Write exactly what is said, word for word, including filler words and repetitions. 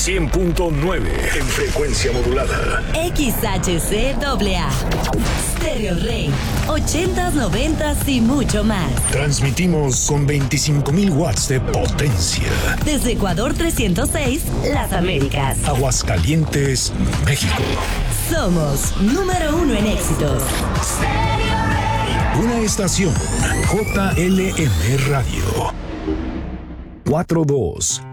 cien punto nueve en frecuencia modulada. X H C A A. Stereo Rey. ochentas, noventas y mucho más. Transmitimos con veinticinco mil watts de potencia. Desde Ecuador trescientos seis, Las Américas. Aguascalientes, México. Somos número uno en éxitos. Una estación J L M Radio. cuatro dos